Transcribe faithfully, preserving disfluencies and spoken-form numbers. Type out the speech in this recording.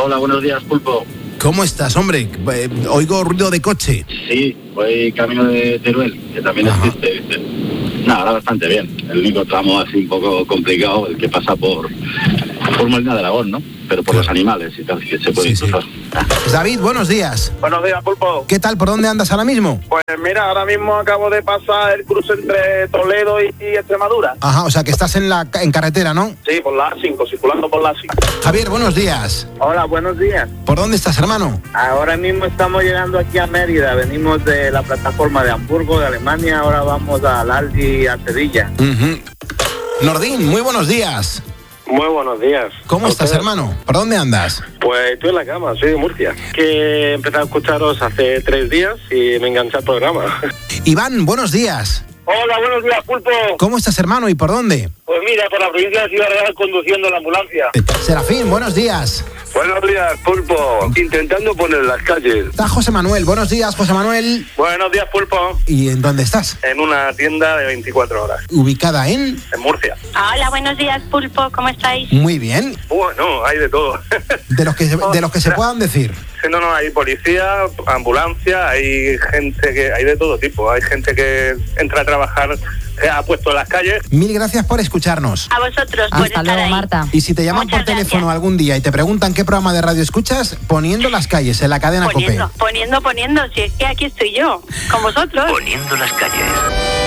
Hola, buenos días, Pulpo. ¿Cómo estás, hombre? Eh, oigo ruido de coche. Sí, voy camino de Teruel, que también Ajá. es triste, ¿viste? Nada, va bastante bien. El único tramo así un poco complicado, el que pasa por, por Molina de Aragón, ¿no? Pero por Claro. los animales y tal, que se puede Sí, sí. cruzar. Ah. David, buenos días. Buenos días, Pulpo. ¿Qué tal? ¿Por dónde andas ahora mismo? Pues mira, ahora mismo acabo de pasar el cruce entre Toledo y, y Extremadura. Ajá, o sea que estás en la en carretera, ¿no? Sí, por la A cinco, circulando por la A cinco. Javier, buenos días. Hola, buenos días. ¿Por dónde estás, hermano? Ahora mismo estamos llegando aquí a Mérida. Venimos de la plataforma de Hamburgo, de Alemania. Ahora vamos al Aldi, a Sevilla. Uh-huh. Nordín, muy buenos días. Muy buenos días. ¿Cómo estás, hermano? ¿Por dónde andas? Pues estoy en la cama, soy de Murcia. Que he empezado a escucharos hace tres días y me enganché al programa. Iván, buenos días. Hola, buenos días, Pulpo. ¿Cómo estás, hermano? ¿Y por dónde? Pues mira, por la provincia de Ciudad Real conduciendo la ambulancia. Eh, Serafín, buenos días. Buenos días, Pulpo. Intentando poner las calles. Está José Manuel, buenos días, José Manuel. Buenos días, Pulpo. ¿Y en dónde estás? En una tienda de veinticuatro horas, ¿Ubicada en? en Murcia. Hola, buenos días, Pulpo, ¿cómo estáis? Muy bien. Bueno, hay de todo. De los que se, de los que se puedan decir. No, no, hay policía, ambulancia, hay gente que, hay de todo tipo. Hay gente que entra a trabajar, se ha puesto en las calles. Mil gracias por escucharnos. A vosotros por Hasta estar luego, ahí. Marta. Y si te llaman Muchas por teléfono gracias. algún día y te preguntan qué programa de radio escuchas, poniendo las calles en la cadena Poniendo, COPE. poniendo, poniendo, si es que aquí estoy yo, con vosotros. Poniendo las calles.